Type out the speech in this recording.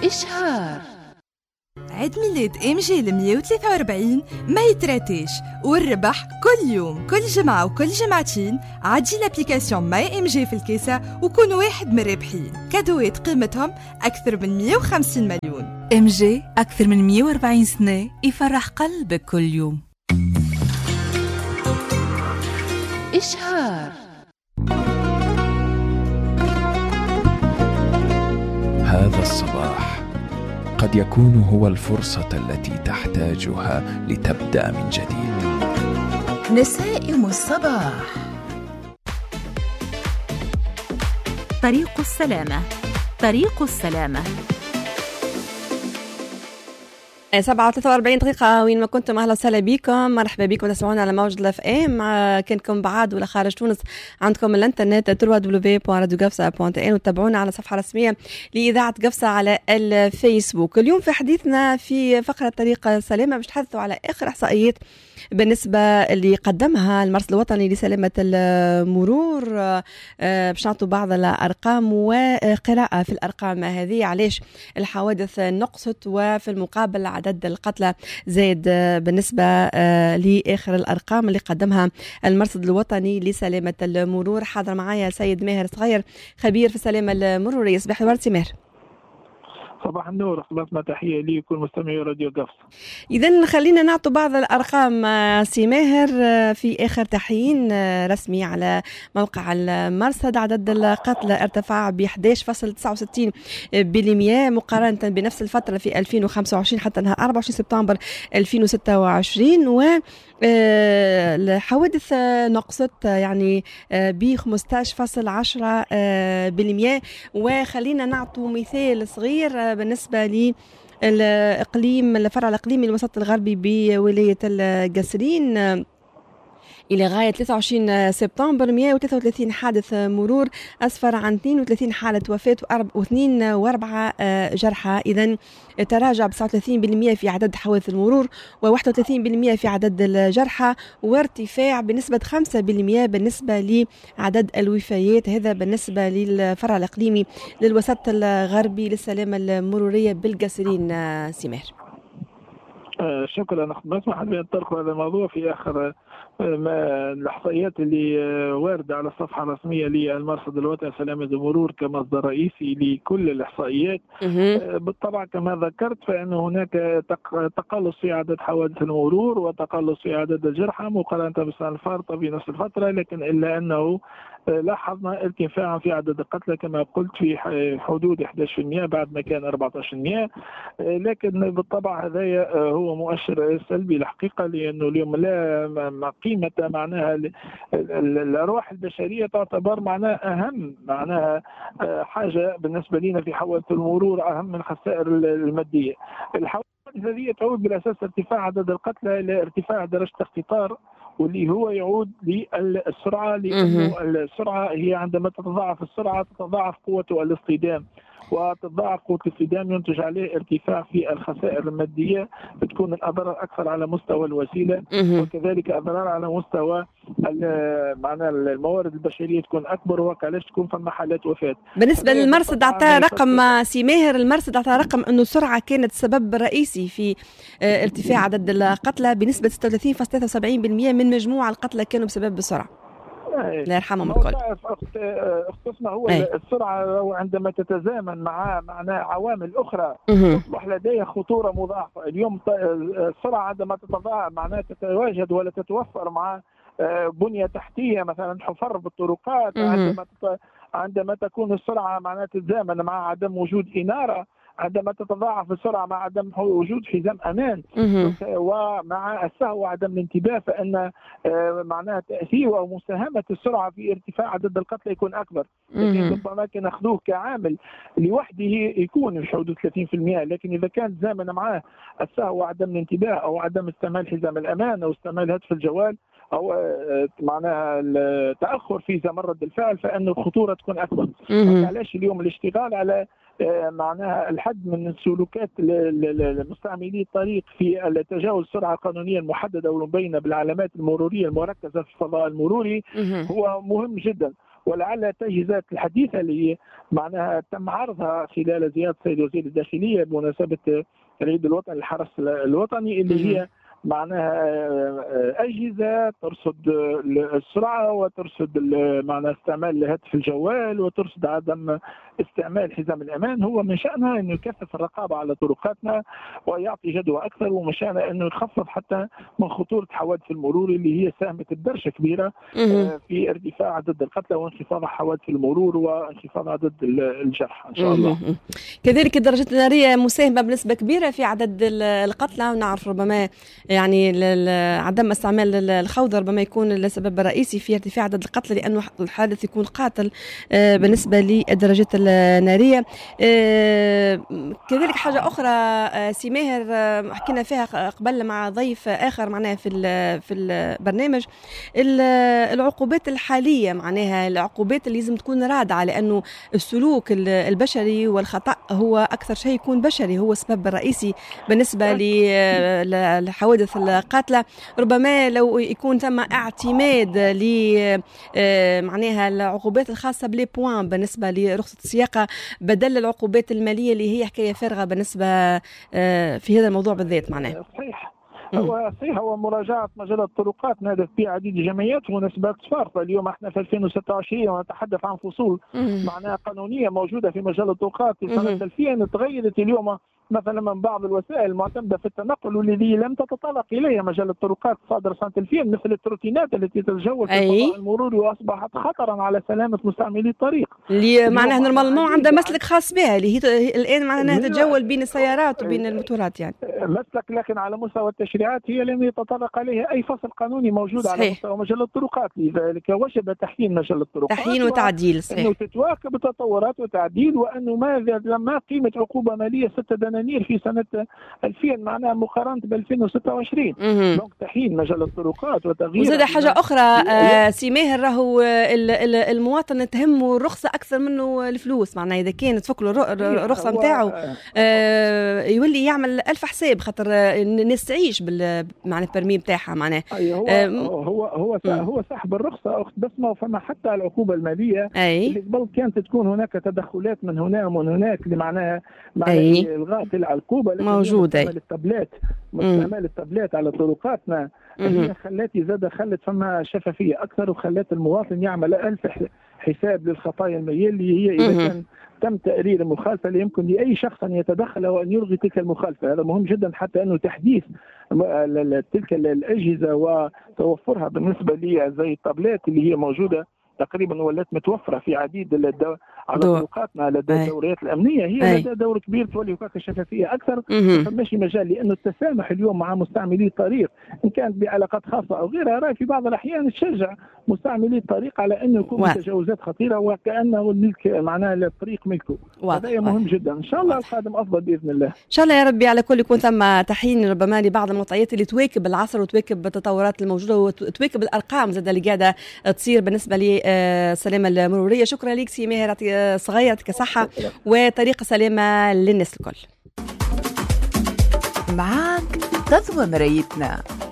إشهار. عيد ميلاد ام جي 143 ما يتراتيش، والربح كل يوم كل جمعة وكل جمعتين. عدي لابليكاسيون ماي ام جي في الكيسة وكون واحد من الرابحين. كادوات قيمتهم أكثر من 150 مليون. ام جي أكثر من 140 سنة يفرح قلبك كل يوم. إشهار. هذا الصباح قد يكون هو الفرصة التي تحتاجها لتبدأ من جديد. نسائم الصباح. طريق السلامة. طريق السلامة. 7:43 دقيقة وين ما كنتم. أهلا وسهلا بكم، مرحبا بكم تسمعونا على موجة الاف ام. كنكم بعد ولا خارج تونس عندكم الانترنت www.radioqafsa.in وتابعونا على صفحة رسمية لإذاعة قفصة على الفيسبوك. اليوم في حديثنا في فقرة طريق السلامة باش نتحدثوا على آخر إحصائيات بالنسبة اللي قدمها المرصد الوطني لسلامة المرور. باش نعطوا بعض الأرقام وقراءة في الأرقام هذه، علاش الحوادث نقصت وفي المقابل عدد القتلى زاد بالنسبة لآخر الأرقام اللي قدمها المرصد الوطني لسلامة المرور. حاضر معايا سيد ماهر صغير خبير في السلامة المرورية. صباح الورد سي ماهر. صباح النور، خلصنا تحية لي كل مستمعي راديو قفص. إذن خلينا نعطوا بعض الأرقام سي ماهر. في آخر تحيين رسمي على موقع المرصد عدد القتلى ارتفع ب 11.69% مقارنة بنفس الفترة في 2025 حتى نهار 24 سبتمبر 2026، و الحوادث نقصت يعني ب 15.10%. وخلينا نعطوا مثال صغير بالنسبة لي الإقليم، الفرع الإقليمي للوسط الغربي بولاية القصرين. إلى غاية 23 سبتمبر 133 حادث مرور أسفر عن 32 حالة وفاة و4 جرحى. إذن تراجع ب 39% في عدد حوادث المرور و31% في عدد الجرحى، وارتفاع بنسبة 5% بالنسبة لعدد الوفيات. هذا بالنسبة للفرع الإقليمي للوسط الغربي للسلامة المرورية بالقصرين. سمير شكرا. نسمح لي نطرق هذا الموضوع في آخر الإحصائيات اللي واردة على الصفحة الرسمية للمرصد الوطني لسلامة المرور كمصدر رئيسي لكل الإحصائيات. بالطبع كما ذكرت فإن هناك تقلص في عدد حوادث المرور وتقلص في عدد الجرحى مقارنة بالسنة الفارطة في نفس الفترة، لكن إلا أنه لاحظنا ارتفاعا في عدد القتلى كما قلت في حدود 11% بعد ما كان 14%. لكن بالطبع هذا هو مؤشر سلبي الحقيقة، لأنه اليوم لا قيمة معناها الأرواح البشرية تعتبر معناها أهم، معناها حاجة بالنسبة لنا في حوادث المرور أهم من الخسائر المادية. الحوادث هذه تعود بالأساس ارتفاع عدد القتلى إلى ارتفاع درجة الاختطار، واللي هو يعود للسرعة، لأنه السرعة هي عندما تتضاعف السرعة تتضاعف قوة الاصطدام، وتضاعف قوة الاصطدام ينتج عليه ارتفاع في الخسائر المادية، بتكون الأضرار أكثر على مستوى الوسيلة، وكذلك أضرار على مستوى معنى الموارد البشرية تكون أكبر، وكالاش تكون فما حالات وفاة. بالنسبة للمرصد أعطى رقم سي ماهر، المرصد أعطى رقم أنه السرعة كانت سبب رئيسي في ارتفاع عدد القتلى بنسبة 36.73% من مجموع القتلى كانوا بسبب السرعة. لا يرحمهم الكل. اختصنا هو السرعة عندما تتزامن مع معناها عوامل أخرى تصبح لديها خطورة مضاعفة. اليوم السرعة عندما تتضاعف معناها تتواجد ولا تتوفر مع بنية تحتية مثلا حفر بالطرقات، عندما تكون السرعة معناها تتزامن مع عدم وجود إنارة، عندما تتضاعف السرعة مع عدم وجود حزام أمان، ومع السهو وعدم الانتباه، فإن معناها تأثير أو مساهمة السرعة في ارتفاع عدد القتلى يكون أكبر. لكن ربما ناخذوه كعامل لوحده يكون في حدود 30%، لكن إذا كان زامن معاه السهو وعدم الانتباه أو عدم استعمال حزام الأمان أو استعمال هاتف الجوال أو معناها التأخر في زمن رد الفعل، فإن الخطورة تكون أكبر. علاش اليوم الاشتغال على معناها الحد من السلوكات لمستعملي الطريق في تجاوز السرعة القانونية المحددة والمبينة بالعلامات المرورية المركزة في الفضاء المروري هو مهم جدا. ولعل التجهيزات الحديثة اللي معناها تم عرضها خلال زيارة السيد وزير الداخلية بمناسبة العيد الوطني للحرس الوطني اللي هي معناها أجهزة ترصد السرعة وترصد معناها استعمال هاتف الجوال وترصد عدم استعمال حزام الأمان. هو من شأنها أنه يكثف الرقابة على طرقاتنا ويعطي جدوى أكثر، ومن شأنها أنه يخفف حتى من خطورة حوادث المرور اللي هي ساهمت بدرجة كبيرة في ارتفاع عدد القتلى وانخفاض حوادث المرور وانخفاض عدد الجرحى إن شاء الله. كذلك الدرجات النارية مساهمة بنسبة كبيرة في عدد القتلى، ونعرف ربما يعني عدم استعمال الخوذة ربما يكون السبب الرئيسي في ارتفاع عدد القتلى، لأنه الحادث يكون قاتل بالنسبة للدرجات النارية. كذلك حاجة أخرى سي ماهر حكينا فيها قبل مع ضيف آخر معناها في البرنامج، العقوبات الحالية معناها العقوبات اللي لازم تكون رادعة، لأنه السلوك البشري والخطأ هو أكثر شيء يكون بشري، هو السبب الرئيسي بالنسبة لحوادث القاتلة. ربما لو يكون ثم اعتماد ل معناها العقوبات الخاصة بلي بوان بالنسبة لرخصة السياقة بدل العقوبات المالية اللي هي حكاية فارغة بالنسبة في هذا الموضوع بالذات معناه. صحيح هو مراجعة مجال الطرقات نهدف فيها عديد الجمعيات ومناسبات فارطة. اليوم احنا في 2026 ونتحدث عن فصول معناها قانونية موجودة في مجال الطرقات. في سنة 2000 تغيرت اليوم مثلا من بعض الوسائل المعتمدة في التنقل والذي لم تتطرق إليها مجال الطرقات صادر سنة 2000 مثل التروتينات التي تتجول في الفضاء المروري وأصبحت خطرا على سلامة مستعملي الطريق. اللي معناها نورمالمون عندها مسلك خاص بها اللي هي الآن معناها تتجول بين السيارات وبين الموتورات يعني مسلك، لكن على مستوى التشريعات هي لم يتطرق عليها أي فصل قانوني موجود صحيح. على مستوى مجال الطرقات، لذلك وجب تحيين مجال الطرقات تحيين وتعديل صحيح. أنه تتواكب التطورات وتعديل، وأنه ما قيمة عقوبة مالية 6 دنانير في سنة 2000 معناها مقارنة ب 2026. دونك تحيين مجال الطرقات وتغيير. وزاد حاجة أخرى سي ماهر، راهو المواطن تهمه الرخصة أكثر منه الفلوس، معناها إذا كان تفك له الرخصة نتاعو يولي يعمل 1000 حساب خاطر الناس تعيش معنى البرمي نتاعها معناه. هو سحب الرخصة أخت بسمة، وفما حتى العقوبة المالية اللي قبل كانت تكون هناك تدخلات من هنا ومن هناك اللي معناها إلغاء العقوبة موجودة. مستعمل التابلات على طرقاتنا هي خلت فما شفافية أكثر، وخلت المواطن يعمل 1000 حساب للخطايا المالية اللي هي إذا كان تم تقرير المخالفة لا يمكن لأي شخص أن يتدخل وأن يلغي تلك المخالفة. هذا مهم جدا حتى أنه تحديث تلك الأجهزة وتوفرها بالنسبة لي زي التابلات اللي هي موجودة تقريبا ولات متوفرة في عديد على طرقاتنا لدى الدوريات الأمنية. هي لدى دور كبير تولي هناك الشفافية أكثر. فماشي مجال لأنه التسامح اليوم مع مستعملي الطريق إن كانت بعلاقات خاصة أو غيرها رأي في بعض الأحيان تشجع مستعملي الطريق على أنه يكون تجاوزات خطيرة وكأنه الملك معناه الطريق ملكه. هذا مهم جدا. إن شاء الله القادم أفضل بإذن الله. إن شاء الله يا ربي على كل يكون ثم تحيين ربما لبعض المعطيات اللي تواكب العصر وتواكب التطورات الموجودة وتواكب الأرقام زاد اللي قاعدة تصير بالنسبة للسلامة المرورية. شكرا لك سي ماهر، صغير يعطيك الصحة وطريقة سلامة للناس الكل. معاك غزوة مرايتنا.